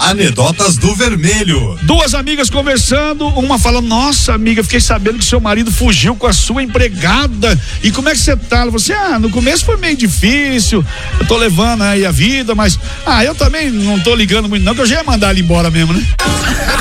Anedotas do Vermelho. Duas amigas conversando, uma fala: nossa amiga, fiquei sabendo que seu marido fugiu com a sua empregada, e como é que você tá? Ela falou assim: no começo foi meio difícil, eu tô levando aí a vida, mas eu também não tô ligando muito não, que eu já ia mandar ele embora mesmo, né?